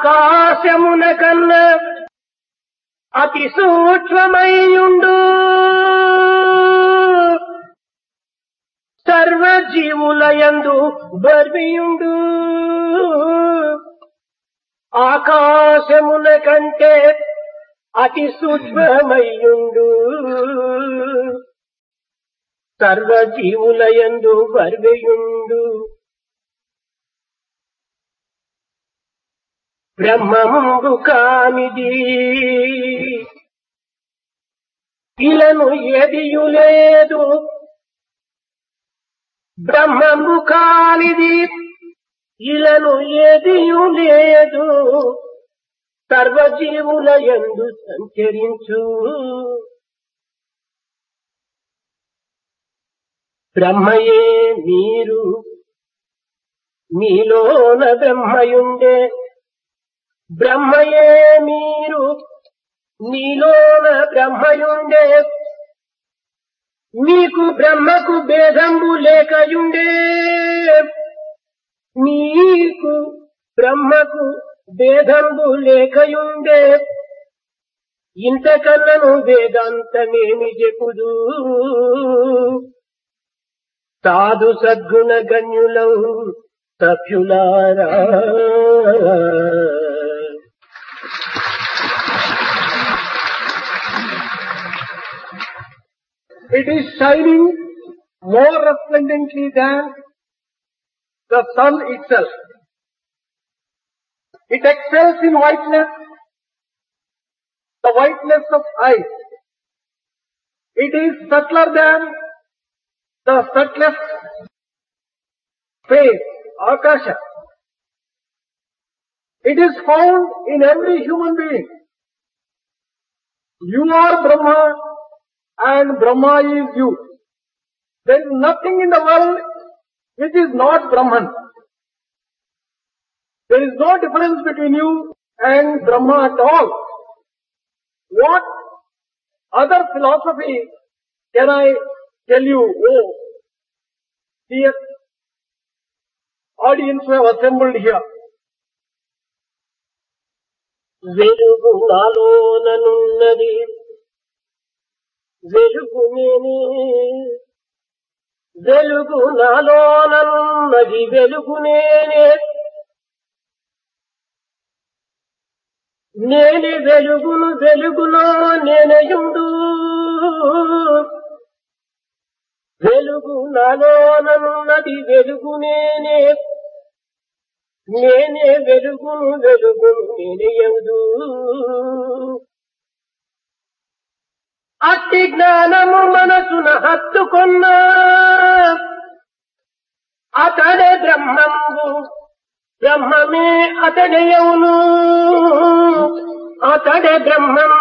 ఆకాశమున కన్నా అతి సూక్ష్మమైయుండు సర్వజీవులయందు బర్వియుండు ఆకాశమున కంటే అతి సూక్ష్మమైయుండు సర్వజీవులయందు బర్వియుండు బ్రహ్మము కానిది ఇలను ఏదియు లేదు బ్రహ్మము కానిది ఇలను ఏదియు లేదు సర్వజీవులయందు సంచరించు బ్రహ్మయే మీరు మీలోన బ్రహ్మయుండే బ్రహ్మయే మీరు మీలోన బ్రహ్మయుండే మీకు బ్రహ్మకు భేదంబు లేకయుండే మీకు బ్రహ్మకు భేదంబు లేకయుండే ఇంతకన్నను వేదాంతమేమి చెప్పుదు సాధు సద్గుణ గణ్యులౌ సభ్యులారా It is shining more resplendently than the sun itself. It excels in whiteness, the whiteness of ice. It is subtler than the subtlest space, akasha. It is found in every human being. You are Brahma and Brahma is you. There is nothing in the world which is not Brahman. There is no difference between you and Brahma at all. What other philosophy can I tell you? Oh, dear audience who have assembled here. వెలుగు నాలోననున్నది వెలుగు నేనే వెలుగు నాలోననున్నది వెలుగు నేనే నేనే వెలుగును వెలుగులో నేనయుండు వెలుగు నాలోననున్నది వెలుగు నేనే నేనే వెలుగును వెలుగును నేనయదు అట్టి జ్ఞానము మనసున హత్తుకున్నా అతడే బ్రహ్మంబు బ్రహ్మమే అతడయవును అతడే బ్రహ్మం